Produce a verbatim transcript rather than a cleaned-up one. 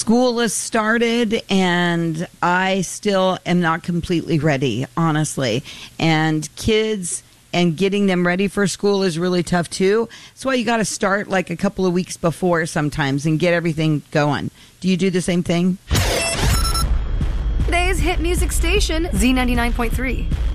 School has started, and I still am not completely ready, honestly. And kids and getting them ready for school is really tough, too. That's why you got to start like a couple of weeks before sometimes and get everything going. Do you do the same thing? Today's hit music station, Z ninety-nine point three.